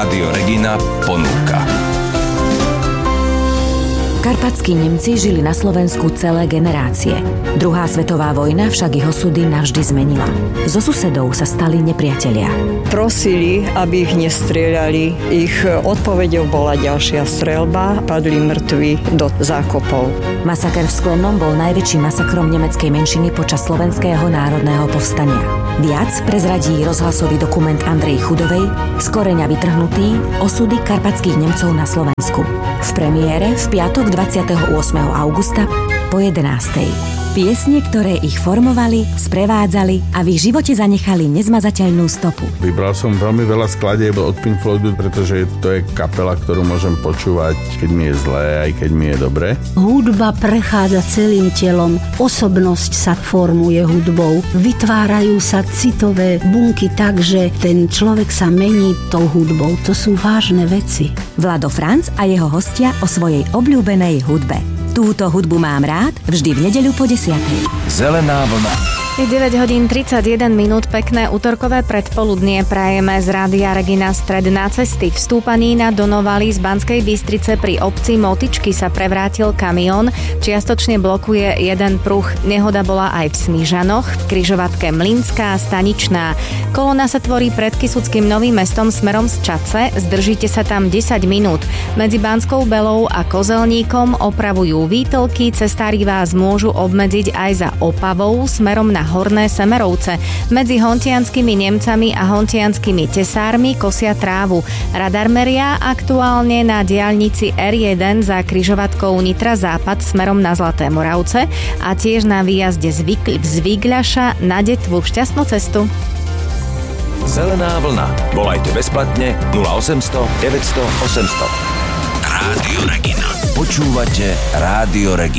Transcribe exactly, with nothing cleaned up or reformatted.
Rádio Regina ponúka. Karpatskí Nemci žili na Slovensku celé generácie. Druhá svetová vojna však ich osudy navždy zmenila. Zo susedov sa stali nepriatelia. Prosili, aby ich nestrieľali. Ich odpoveďou bola ďalšia streľba. Padli mŕtvi do zákopov. Masaker v Sklenom bol najväčším masakrom nemeckej menšiny počas Slovenského národného povstania. Viac prezradí rozhlasový dokument Andrej Chudovej Z koreňa vytrhnutý osudy karpatských Nemcov na Slovensku. V premiére v piatok dvadsiateho ôsmeho augusta po jedenástej. Piesne, ktoré ich formovali, sprevádzali a v ich živote zanechali nezmazateľnú stopu. Vybral som veľmi veľa skladieb od Pink Floydu, pretože to je kapela, ktorú môžem počúvať, keď mi je zlé, aj keď mi je dobre. Hudba prechádza celým telom, osobnosť sa formuje hudbou, vytvárajú sa citové bunky tak, že ten človek sa mení tou hudbou. To sú vážne veci. Vlado Franc a jeho hostia o svojej obľúbenej hudbe. Túto hudbu mám rád vždy v nedeľu po desiatej. Zelená vlna. Je deväť hodín tridsaťjeden minút, pekné utorkové predpoludnie prajeme z Rádia Regina stred na cesty. V stúpaní na Donovali z Banskej Bystrice pri obci Motičky sa prevrátil kamión, čiastočne blokuje jeden pruh. Nehoda bola aj v Snižanoch, v križovatke Mlynská Staničná. Kolona sa tvorí pred Kysuckým Novým Mestom smerom z Čadce, zdržíte sa tam desať minút. Medzi Banskou Belou a Kozelníkom opravujú výtlky, cestári vás môžu obmedziť aj za Opavou smerom na Horné Semerovce. Medzi hontianskými Nemcami a hontianskými tesármi kosia trávu. Radar meria aktuálne na diaľnici er jeden za križovatkou Nitra Západ smerom na Zlaté Moravce a tiež na výjazde z Vigľaša na Detvu. Šťastnú cestu. Zelená vlna. Volajte bezplatne nula osemsto deväťsto osemsto. Rádio Regina. Počúvate Rádio Regina.